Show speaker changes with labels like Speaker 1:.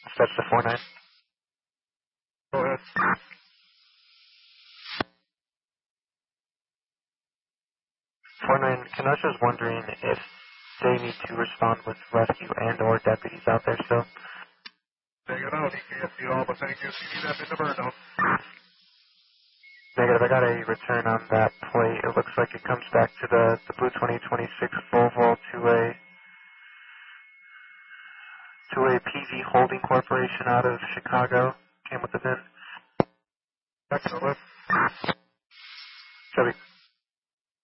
Speaker 1: That's the 49.
Speaker 2: Go ahead.
Speaker 1: 49, Kenosha is wondering if they need to respond with rescue and or deputies out there still.
Speaker 2: Take it out, EKSC Alpha, thank you. CDF in the burn down.
Speaker 1: Negative, I got a return on that plate. It looks like it comes back to the Blue 2026 Volvo to a PV Holding Corporation out of Chicago. Came with the VIN.
Speaker 2: Excellent.
Speaker 1: Chevy.